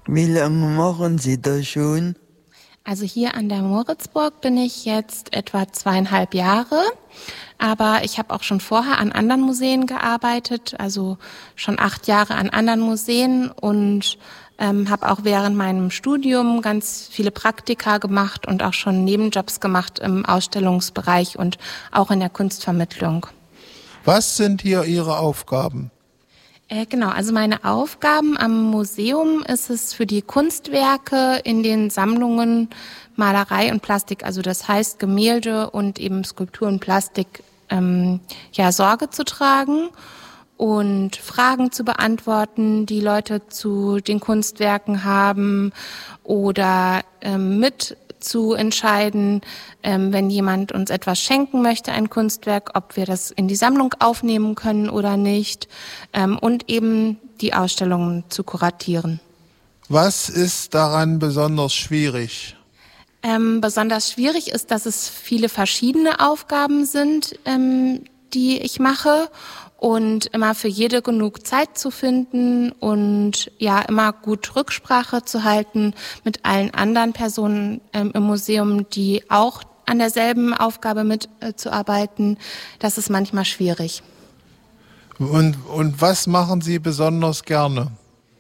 Wie lange machen Sie das schon? Also hier an der Moritzburg bin ich jetzt etwa 2,5 Jahre, aber ich habe auch schon vorher an anderen Museen gearbeitet, also schon 8 Jahre an anderen Museen und habe auch während meinem Studium ganz viele Praktika gemacht und auch schon Nebenjobs gemacht im Ausstellungsbereich und auch in der Kunstvermittlung. Was sind hier Ihre Aufgaben? Genau, also meine Aufgaben am Museum ist es für die Kunstwerke in den Sammlungen Malerei und Plastik, also das heißt Gemälde und eben Skulptur und Plastik, Sorge zu tragen und Fragen zu beantworten, die Leute zu den Kunstwerken haben oder mit zu entscheiden, wenn jemand uns etwas schenken möchte, ein Kunstwerk, ob wir das in die Sammlung aufnehmen können oder nicht, und eben die Ausstellungen zu kuratieren. Was ist daran besonders schwierig? Besonders schwierig ist, dass es viele verschiedene Aufgaben sind, die ich mache. Und immer für jede genug Zeit zu finden und ja immer gut Rücksprache zu halten mit allen anderen Personen im Museum, die auch an derselben Aufgabe mitzuarbeiten, das ist manchmal schwierig. Und was machen Sie besonders gerne?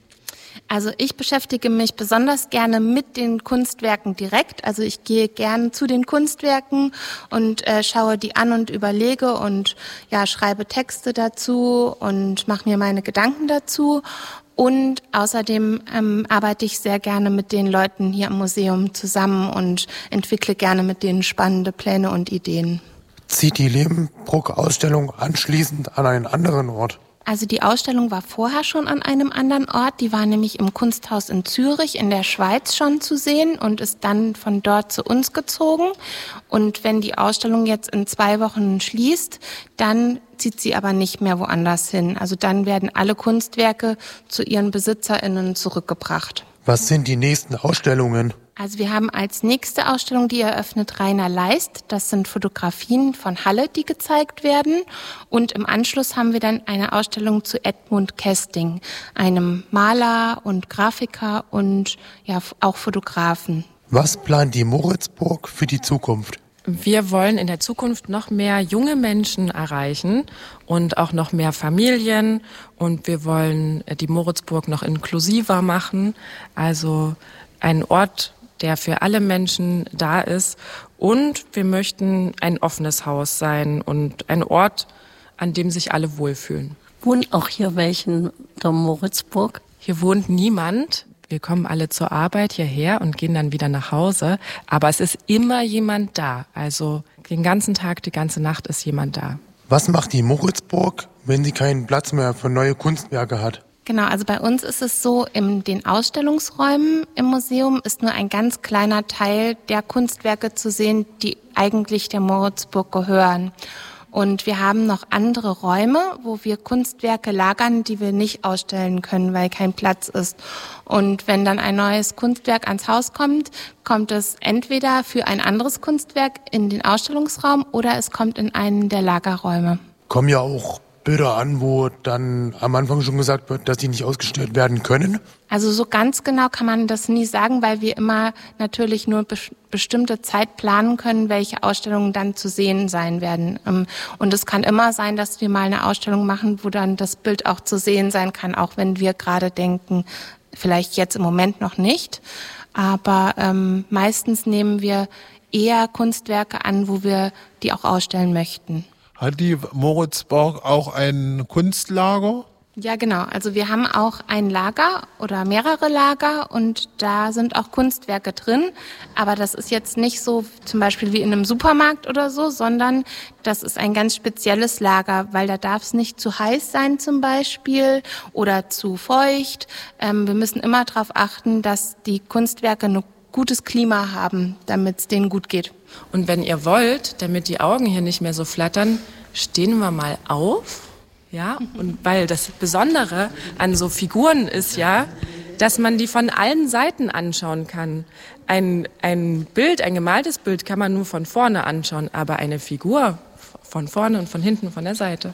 Also ich beschäftige mich besonders gerne mit den Kunstwerken direkt. Also ich gehe gerne zu den Kunstwerken und schaue die an und überlege und schreibe Texte dazu und mache mir meine Gedanken dazu. Und außerdem arbeite ich sehr gerne mit den Leuten hier im Museum zusammen und entwickle gerne mit denen spannende Pläne und Ideen. Zieht die Levenbruck-Ausstellung anschließend an einen anderen Ort? Also die Ausstellung war vorher schon an einem anderen Ort. Die war nämlich im Kunsthaus in Zürich in der Schweiz schon zu sehen und ist dann von dort zu uns gezogen. Und wenn die Ausstellung jetzt in 2 Wochen schließt, dann zieht sie aber nicht mehr woanders hin. Also dann werden alle Kunstwerke zu ihren BesitzerInnen zurückgebracht. Was sind die nächsten Ausstellungen? Also wir haben als nächste Ausstellung, die eröffnet Rainer Leist. Das sind Fotografien von Halle, die gezeigt werden. Und im Anschluss haben wir dann eine Ausstellung zu Edmund Kesting, einem Maler und Grafiker und auch Fotografen. Was plant die Moritzburg für die Zukunft? Wir wollen in der Zukunft noch mehr junge Menschen erreichen und auch noch mehr Familien. Und wir wollen die Moritzburg noch inklusiver machen. Also ein Ort, der für alle Menschen da ist. Und wir möchten ein offenes Haus sein und ein Ort, an dem sich alle wohlfühlen. Wohnen auch hier welche in der Moritzburg? Hier wohnt niemand. Wir kommen alle zur Arbeit hierher und gehen dann wieder nach Hause. Aber es ist immer jemand da. Also den ganzen Tag, die ganze Nacht ist jemand da. Was macht die Moritzburg, wenn sie keinen Platz mehr für neue Kunstwerke hat? Genau, also bei uns ist es so, in den Ausstellungsräumen im Museum ist nur ein ganz kleiner Teil der Kunstwerke zu sehen, die eigentlich der Moritzburg gehören. Und wir haben noch andere Räume, wo wir Kunstwerke lagern, die wir nicht ausstellen können, weil kein Platz ist. Und wenn dann ein neues Kunstwerk ans Haus kommt, kommt es entweder für ein anderes Kunstwerk in den Ausstellungsraum oder es kommt in einen der Lagerräume. Kommen ja auch Bilder an, wo dann am Anfang schon gesagt wird, dass die nicht ausgestellt werden können? Also so ganz genau kann man das nie sagen, weil wir immer natürlich nur bestimmte Zeit planen können, welche Ausstellungen dann zu sehen sein werden. Und es kann immer sein, dass wir mal eine Ausstellung machen, wo dann das Bild auch zu sehen sein kann, auch wenn wir gerade denken, vielleicht jetzt im Moment noch nicht. Aber meistens nehmen wir eher Kunstwerke an, wo wir die auch ausstellen möchten. Hat die Moritzburg auch ein Kunstlager? Ja, genau. Also wir haben auch ein Lager oder mehrere Lager und da sind auch Kunstwerke drin. Aber das ist jetzt nicht so zum Beispiel wie in einem Supermarkt oder so, sondern das ist ein ganz spezielles Lager, weil da darf es nicht zu heiß sein zum Beispiel oder zu feucht. Wir müssen immer darauf achten, dass die Kunstwerke ein gutes Klima haben, damit es denen gut geht. Und wenn ihr wollt, damit die Augen hier nicht mehr so flattern, stehen wir mal auf. Ja, und weil das Besondere an so Figuren ist ja, dass man die von allen Seiten anschauen kann. Ein Bild, ein gemaltes Bild kann man nur von vorne anschauen, aber eine Figur von vorne und von hinten, von der Seite.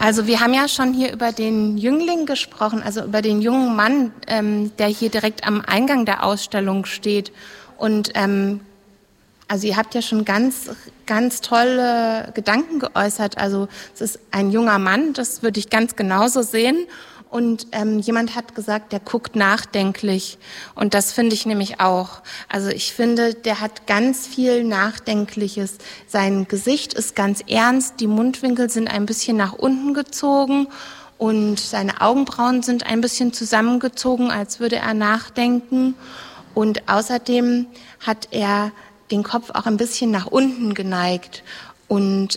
Also wir haben ja schon hier über den Jüngling gesprochen, also über den jungen Mann, der hier direkt am Eingang der Ausstellung steht. Und also ihr habt ja schon ganz, ganz tolle Gedanken geäußert. Also es ist ein junger Mann, das würde ich ganz genauso sehen. Und jemand hat gesagt, der guckt nachdenklich. Und das finde ich nämlich auch. Also ich finde, der hat ganz viel Nachdenkliches. Sein Gesicht ist ganz ernst, die Mundwinkel sind ein bisschen nach unten gezogen und seine Augenbrauen sind ein bisschen zusammengezogen, als würde er nachdenken. Und außerdem hat er den Kopf auch ein bisschen nach unten geneigt. Und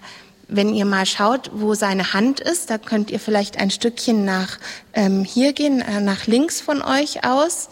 wenn ihr mal schaut, wo seine Hand ist, da könnt ihr vielleicht ein Stückchen nach hier gehen, nach links von euch aus.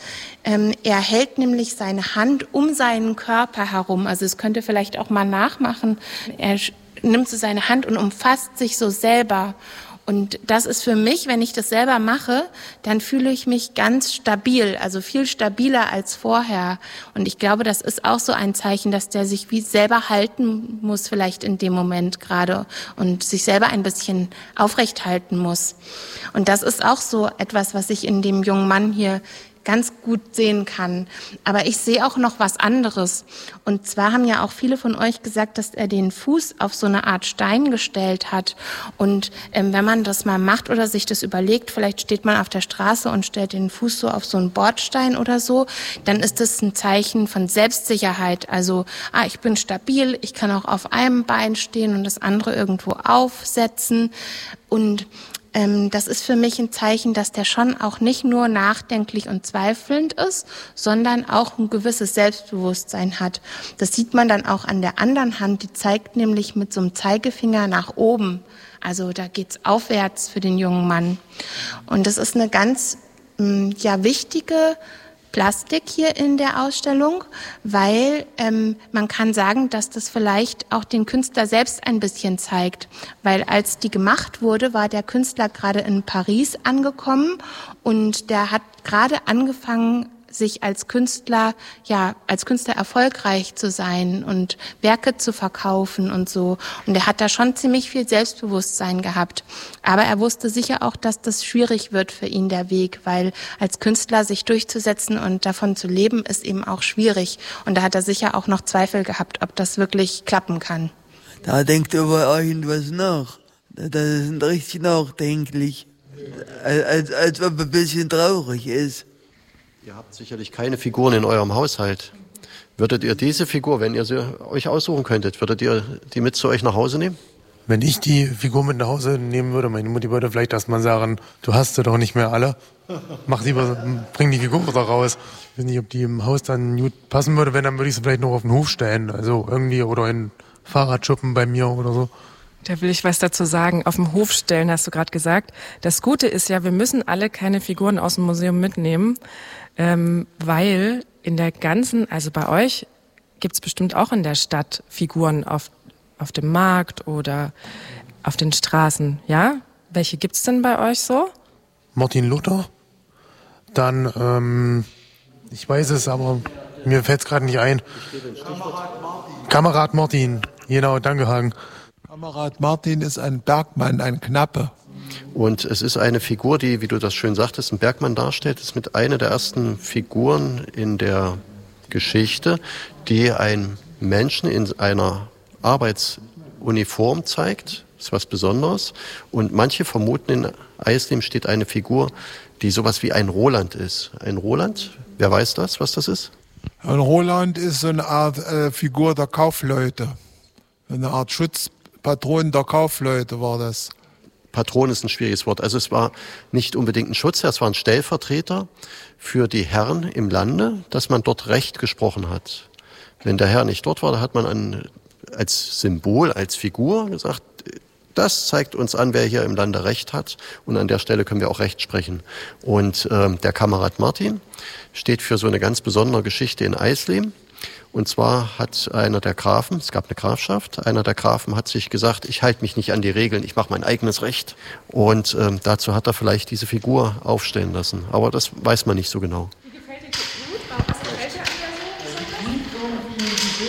Er hält nämlich seine Hand um seinen Körper herum. Also das könnt ihr vielleicht auch mal nachmachen. Er nimmt so seine Hand und umfasst sich so selber. Und das ist für mich, wenn ich das selber mache, dann fühle ich mich ganz stabil, also viel stabiler als vorher. Und ich glaube, das ist auch so ein Zeichen, dass der sich wie selber halten muss, vielleicht in dem Moment gerade, und sich selber ein bisschen aufrecht halten muss. Und das ist auch so etwas, was ich in dem jungen Mann hier ganz gut sehen kann. Aber ich sehe auch noch was anderes. Und zwar haben ja auch viele von euch gesagt, dass er den Fuß auf so eine Art Stein gestellt hat. Und wenn man das mal macht oder sich das überlegt, vielleicht steht man auf der Straße und stellt den Fuß so auf so einen Bordstein oder so, dann ist das ein Zeichen von Selbstsicherheit. Also, ich bin stabil, ich kann auch auf einem Bein stehen und das andere irgendwo aufsetzen. Und das ist für mich ein Zeichen, dass der schon auch nicht nur nachdenklich und zweifelnd ist, sondern auch ein gewisses Selbstbewusstsein hat. Das sieht man dann auch an der anderen Hand, die zeigt nämlich mit so einem Zeigefinger nach oben. Also da geht's aufwärts für den jungen Mann. Und das ist eine ganz wichtige Plastik hier in der Ausstellung, weil man kann sagen, dass das vielleicht auch den Künstler selbst ein bisschen zeigt. Weil als die gemacht wurde, war der Künstler gerade in Paris angekommen und der hat gerade angefangen, sich als Künstler erfolgreich zu sein und Werke zu verkaufen und so. Und er hat da schon ziemlich viel Selbstbewusstsein gehabt. Aber er wusste sicher auch, dass das schwierig wird für ihn, der Weg, weil als Künstler sich durchzusetzen und davon zu leben, ist eben auch schwierig. Und da hat er sicher auch noch Zweifel gehabt, ob das wirklich klappen kann. Da denkt über irgendwas nach. Das ist richtig nachdenklich. Als ob er ein bisschen traurig ist. Ihr habt sicherlich keine Figuren in eurem Haushalt. Würdet ihr diese Figur, wenn ihr sie euch aussuchen könntet, würdet ihr die mit zu euch nach Hause nehmen? Wenn ich die Figur mit nach Hause nehmen würde, meine Mutti würde vielleicht erstmal sagen, du hast sie doch nicht mehr alle. Mach lieber, bring die Figur wieder raus. Ich weiß nicht, ob die im Haus dann gut passen würde, wenn, dann würde ich sie vielleicht noch auf den Hof stellen. Also irgendwie, oder in Fahrradschuppen bei mir oder so. Da will ich was dazu sagen. Auf dem Hof stellen, hast du gerade gesagt. Das Gute ist ja, wir müssen alle keine Figuren aus dem Museum mitnehmen, weil in der ganzen, also bei euch gibt's bestimmt auch in der Stadt Figuren auf dem Markt oder auf den Straßen, ja? Welche gibt's denn bei euch so? Martin Luther. Dann, ich weiß es, aber mir fällt's gerade nicht ein. Kamerad Martin. Genau, danke Hagen. Kamerad Martin ist ein Bergmann, ein Knappe. Und es ist eine Figur, die, wie du das schön sagtest, einen Bergmann darstellt. Es ist mit einer der ersten Figuren in der Geschichte, die einen Menschen in einer Arbeitsuniform zeigt. Das ist was Besonderes. Und manche vermuten, in Eisleben steht eine Figur, die sowas wie ein Roland ist. Ein Roland, wer weiß das, was das ist? Ein Roland ist so eine Art Figur der Kaufleute. Eine Art Schutzpatron der Kaufleute war das. Patron ist ein schwieriges Wort. Also es war nicht unbedingt ein Schutzherr, es war ein Stellvertreter für die Herren im Lande, dass man dort Recht gesprochen hat. Wenn der Herr nicht dort war, da hat man als Symbol, als Figur gesagt, das zeigt uns an, wer hier im Lande Recht hat. Und an der Stelle können wir auch Recht sprechen. Und der Kamerad Martin steht für so eine ganz besondere Geschichte in Eisleben. Und zwar hat einer der Grafen, es gab eine Grafschaft, einer der Grafen hat sich gesagt, ich halte mich nicht an die Regeln, ich mache mein eigenes Recht. Und dazu hat er vielleicht diese Figur aufstellen lassen. Aber das weiß man nicht so genau. Wie gefällt dir das gut? Was gefällt dir an der so?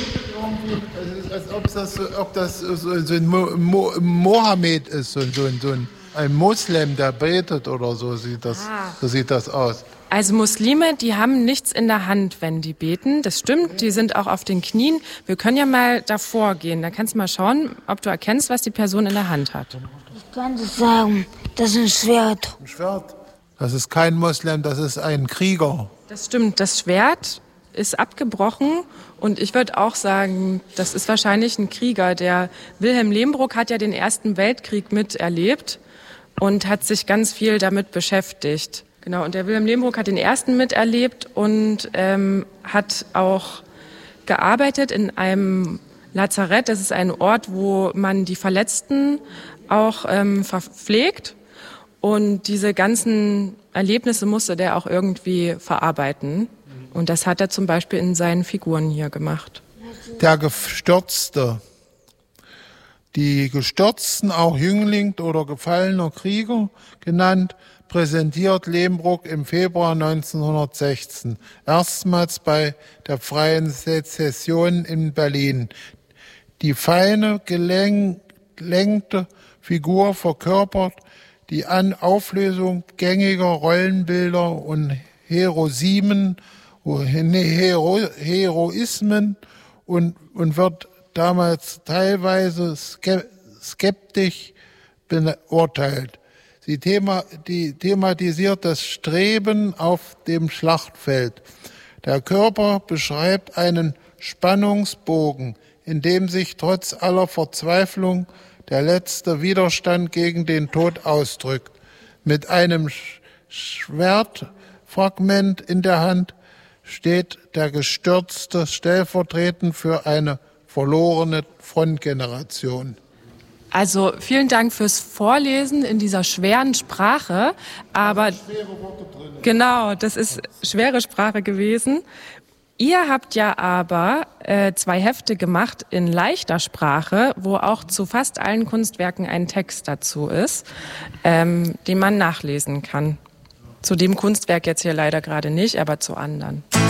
Als ob das so ein Mohammed ist, so ein Moslem, der betet oder so sieht das aus. Also Muslime, die haben nichts in der Hand, wenn die beten. Das stimmt, die sind auch auf den Knien. Wir können ja mal davor gehen. Da kannst du mal schauen, ob du erkennst, was die Person in der Hand hat. Ich kann das sagen, das ist ein Schwert. Ein Schwert? Das ist kein Moslem, das ist ein Krieger. Das stimmt, das Schwert ist abgebrochen und ich würde auch sagen, das ist wahrscheinlich ein Krieger. Der Wilhelm Lehmbruck hat ja den Ersten Weltkrieg miterlebt und hat sich ganz viel damit beschäftigt. Genau, und der Wilhelm Lehmbruck hat den ersten miterlebt und hat auch gearbeitet in einem Lazarett. Das ist ein Ort, wo man die Verletzten auch verpflegt. Und diese ganzen Erlebnisse musste der auch irgendwie verarbeiten. Und das hat er zum Beispiel in seinen Figuren hier gemacht. Der Gestürzte. Die Gestürzten, auch Jüngling oder gefallener Krieger genannt, präsentiert Lehmbruck im Februar 1916, erstmals bei der Freien Sezession in Berlin. Die feine, gelenkte Figur verkörpert die Auflösung gängiger Rollenbilder und Heroismen und wird damals teilweise skeptisch beurteilt. Sie thematisiert das Streben auf dem Schlachtfeld. Der Körper beschreibt einen Spannungsbogen, in dem sich trotz aller Verzweiflung der letzte Widerstand gegen den Tod ausdrückt. Mit einem Schwertfragment in der Hand steht der Gestürzte stellvertretend für eine verlorene Frontgeneration. Also vielen Dank fürs Vorlesen in dieser schweren Sprache. Aber schwere Worte drin. Genau, das ist schwere Sprache gewesen. Ihr habt ja aber 2 Hefte gemacht in leichter Sprache, wo auch zu fast allen Kunstwerken ein Text dazu ist, den man nachlesen kann. Zu dem Kunstwerk jetzt hier leider gerade nicht, aber zu anderen.